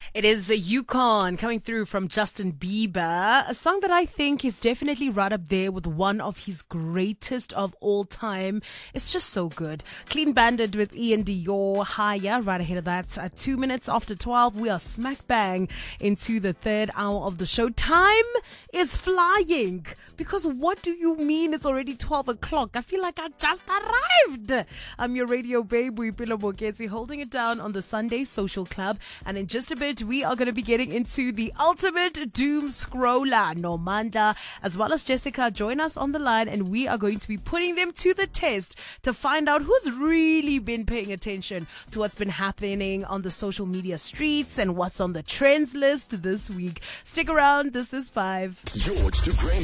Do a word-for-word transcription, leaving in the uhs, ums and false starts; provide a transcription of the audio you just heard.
It is a Yukon coming through from Justin Bieber, a song that I think is definitely right up there with one of his greatest of all time. It's just so good. Clean Bandit with Ian Dior, Higher, right ahead of that. At two minutes after twelve, we are smack bang into the third hour of the show. Time is flying, because what do you mean it's already twelve o'clock? I feel like I just arrived. I'm your radio babe, Boipelo Moketsi, holding it down on the Sunday Social Club. And in just a bit, we are going to be getting into the ultimate doom scroller. Nomanda, as well as Jessica, join us on the line, and we are going to be putting them to the test to find out who's really been paying attention to what's been happening on the social media streets and what's on the trends list this week. Stick around. This is Five. George to Graham.